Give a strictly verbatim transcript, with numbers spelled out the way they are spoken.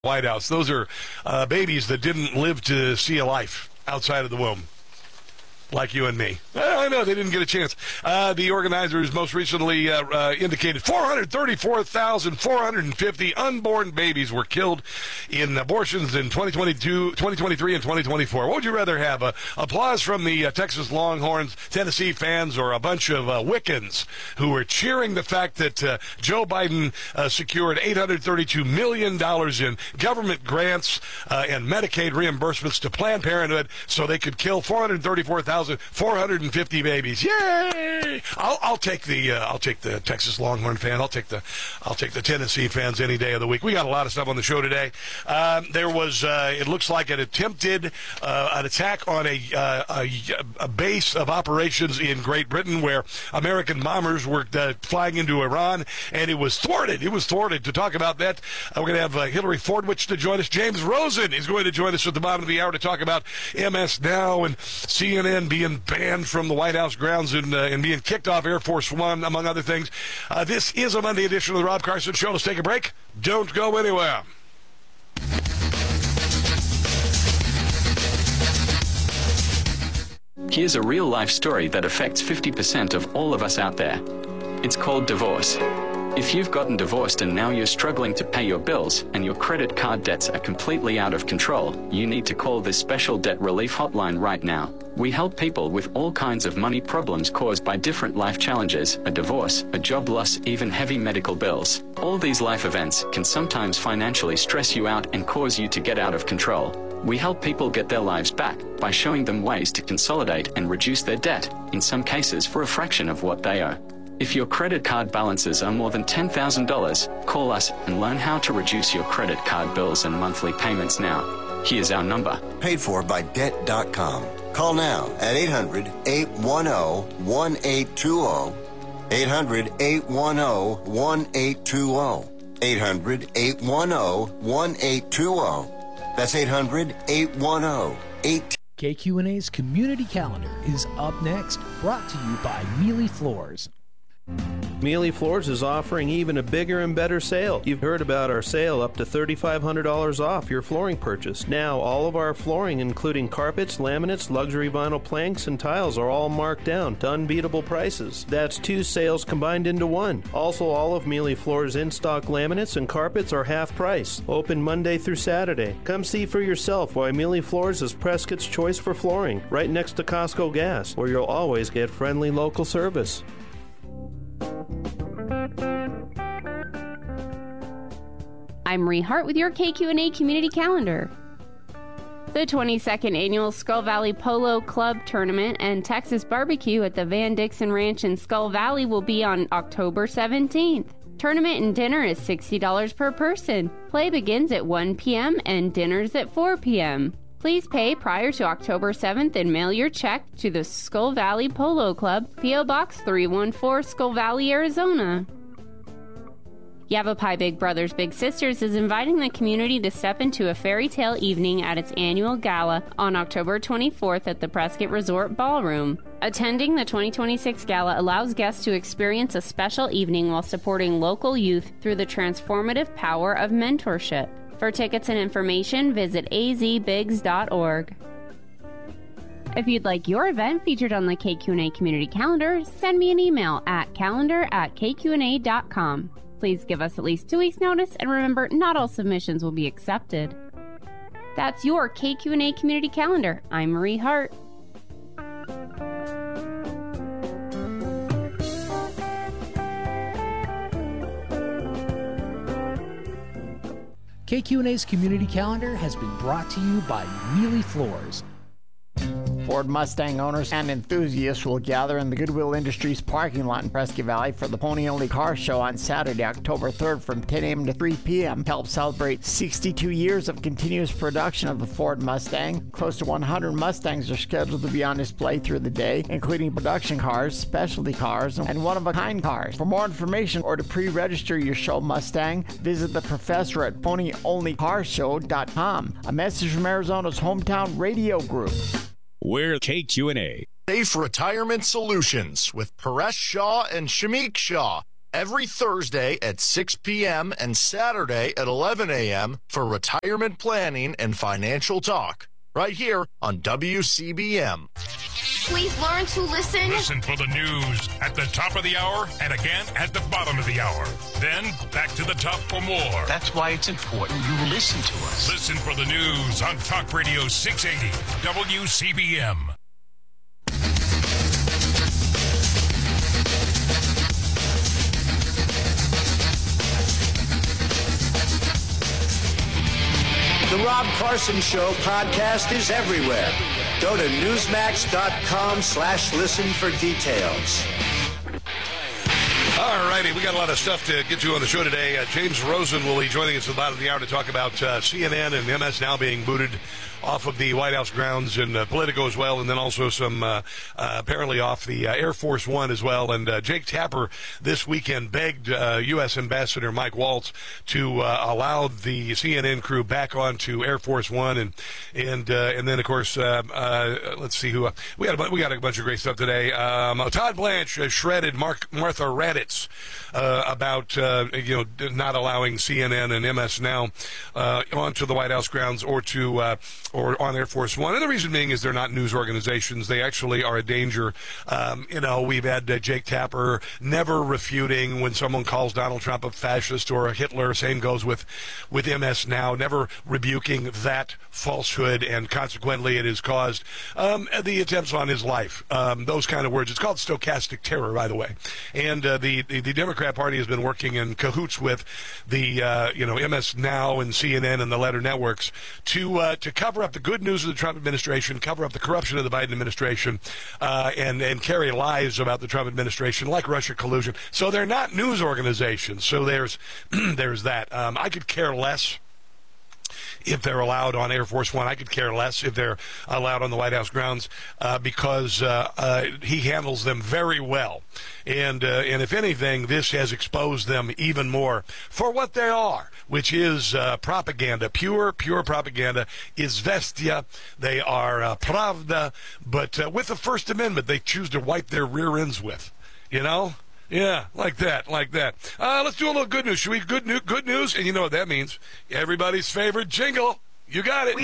White House. Those are uh, babies that didn't live to see a life outside of the womb. Like you and me. I know, they didn't get a chance. Uh, the organizers most recently uh, uh, indicated four hundred thirty-four thousand four hundred fifty unborn babies were killed in abortions in twenty twenty-two, twenty twenty-three, and twenty twenty-four. What would you rather have? Uh, applause from the uh, Texas Longhorns, Tennessee fans, or a bunch of uh, Wiccans who were cheering the fact that uh, Joe Biden uh, secured eight hundred thirty-two million dollars in government grants uh, and Medicaid reimbursements to Planned Parenthood so they could kill four hundred thirty-four thousand four hundred fifty babies. Yay! I'll, I'll take the uh, I'll take the Texas Longhorn fan. I'll take the I'll take the Tennessee fans any day of the week. We got a lot of stuff on the show today. Um, there was uh, it looks like an attempted uh, an attack on a, uh, a a base of operations in Great Britain where American bombers were uh, flying into Iran, and it was thwarted. It was thwarted. To talk about that, uh, we're going to have uh, Hillary Fordwich to join us. James Rosen is going to join us at the bottom of the hour to talk about M S Now and C N N being banned from the White House grounds and, uh, and being kicked off Air Force One, among other things. Uh, this is a Monday edition of the Rob Carson Show. Let's take a break. Don't go anywhere. Here's a real-life story that affects fifty percent of all of us out there. It's called divorce. If you've gotten divorced and now you're struggling to pay your bills and your credit card debts are completely out of control, you need to call this special debt relief hotline right now. We help people with all kinds of money problems caused by different life challenges, a divorce, a job loss, even heavy medical bills. All these life events can sometimes financially stress you out and cause you to get out of control. We help people get their lives back by showing them ways to consolidate and reduce their debt, in some cases for a fraction of what they owe. If your credit card balances are more than ten thousand dollars, call us and learn how to reduce your credit card bills and monthly payments now. Here's our number. Paid for by debt dot com. Call now at eight hundred, eight one zero, one eight two zero. eight hundred, eight one zero, one eight two zero. eight hundred, eight one zero, one eight two zero. That's eight hundred, eight one zero, eight. K Q N A's Community Calendar is up next, brought to you by Mealy Floors. Mealy Floors is offering even a bigger and better sale. You've heard about our sale up to three thousand five hundred dollars off your flooring purchase. Now, all of our flooring, including carpets, laminates, luxury vinyl planks, and tiles, are all marked down to unbeatable prices. That's two sales combined into one. Also, all of Mealy Floors' in-stock laminates and carpets are half price. Open Monday through Saturday. Come see for yourself why Mealy Floors is Prescott's choice for flooring, right next to Costco Gas, where you'll always get friendly local service. I'm Marie Hart with your K Q N A Community Calendar. The twenty-second Annual Skull Valley Polo Club Tournament and Texas Barbecue at the Van Dixon Ranch in Skull Valley will be on October seventeenth. Tournament and dinner is sixty dollars per person. Play begins at one p.m. and dinner's at four p.m. Please pay prior to October seventh and mail your check to the Skull Valley Polo Club, P O. Box three one four, Skull Valley, Arizona. Yavapai Big Brothers Big Sisters is inviting the community to step into a fairy tale evening at its annual gala on October twenty-fourth at the Prescott Resort Ballroom. Attending the twenty twenty-six gala allows guests to experience a special evening while supporting local youth through the transformative power of mentorship. For tickets and information, visit a z bigs dot org. If you'd like your event featured on the K Q N A Community Calendar, send me an email at calendar at k q n a dot com. Please give us at least two weeks' notice, and remember, not all submissions will be accepted. That's your K Q N A Community Calendar. I'm Marie Hart. K Q N A's Community Calendar has been brought to you by Mealy Floors. Ford Mustang owners and enthusiasts will gather in the Goodwill Industries parking lot in Prescott Valley for the Pony Only Car Show on Saturday, October third from ten a.m. to three p.m. to help celebrate sixty-two years of continuous production of the Ford Mustang. Close to one hundred Mustangs are scheduled to be on display through the day, including production cars, specialty cars, and one-of-a-kind cars. For more information or to pre-register your show Mustang, visit the professor at pony only car show dot com. A message from Arizona's hometown radio group. We're K Q N A. Safe Retirement Solutions with Paresh Shaw and Shamik Shaw. every Thursday at six p.m. and Saturday at eleven a.m. for retirement planning and financial talk, right here on W C B M. Please learn to listen. Listen for the news at the top of the hour and again at the bottom of the hour. Then back to the top for more. That's why it's important you listen to us. Listen for the news on Talk Radio six eighty W C B M. The Rob Carson Show podcast is everywhere. Go to newsmax.com slash listen for details. All righty, we got a lot of stuff to get to on the show today. Uh, James Rosen will be joining us at the bottom of the hour to talk about uh, C N N and M S Now being booted off of the White House grounds, and uh, Politico as well, and then also some uh, uh, apparently off the uh, Air Force One as well. And uh, Jake Tapper this weekend begged uh, U S Ambassador Mike Waltz to uh, allow the C N N crew back onto Air Force One, and and uh, and then of course uh, uh, let's see who uh, we got. A, we got a bunch of great stuff today. Um, Todd Blanche uh, shredded Mark, Martha Raddatz uh, about uh, you know not allowing C N N and M S Now uh, onto the White House grounds or to uh, or on Air Force One. And the reason being is they're not news organizations. They actually are a danger. Um, you know, we've had uh, Jake Tapper never refuting when someone calls Donald Trump a fascist or a Hitler. Same goes with, with M S Now, never rebuking that falsehood, and consequently it has caused um, the attempts on his life. Um, those kind of words. It's called stochastic terror, by the way. And uh, the, the, the Democrat Party has been working in cahoots with the, uh, you know, M S Now and C N N and the Letter Networks to, uh, to cover up the good news of the Trump administration, cover up the corruption of the Biden administration, uh, and, and carry lies about the Trump administration, like Russia collusion. So they're not news organizations. So there's, there's that. Um, I could care less if they're allowed on Air Force One. I could care less if they're allowed on the White House grounds uh, because uh, uh, he handles them very well. And uh, and if anything, this has exposed them even more for what they are, which is uh, propaganda, pure, pure propaganda, izvestia. They are uh, pravda, but uh, with the First Amendment, they choose to wipe their rear ends with, you know? Yeah, like that, like that. Uh, let's do a little good news. Should we good, new, good news? And you know what that means. Everybody's favorite jingle. You got it.